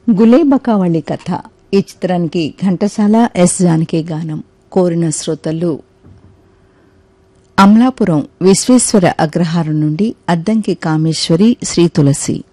గులేబకావళి కథ ఈ చిత్రానికి ఘంటసాల ఎస్ జానకి గానం. కోరిన శ్రోతలు అమలాపురం విశ్వేశ్వర అగ్రహారం నుండి అద్దంకి కామేశ్వరి, శ్రీ తులసి.